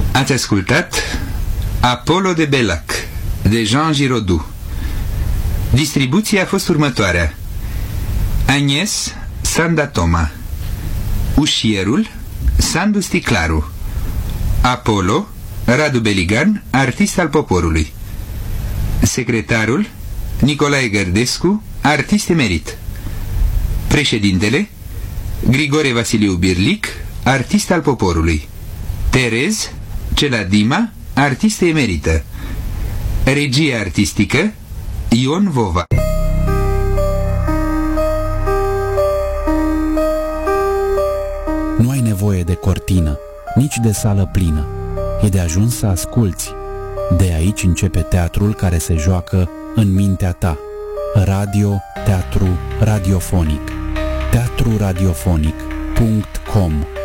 Ați ascultat Apollo de Belac, de Jean Giraudoux. Distribuția a fost următoarea: Agnes Sanda Toma, ușierul Sandu Sticlaru, Apollo Radu Beligan, artist al poporului, secretarul Nicolae Gărdescu, artist emerit, președintele Grigore Vasiliu Birlic, artist al poporului, Terez Celadima, artistă emerită, regie artistică Ion Vova. Nu ai nevoie de cortină, nici de sală plină. E de ajuns să asculți. De aici începe teatrul care se joacă în mintea ta. Radio, teatru, radiofonic. teatruradiofonic.com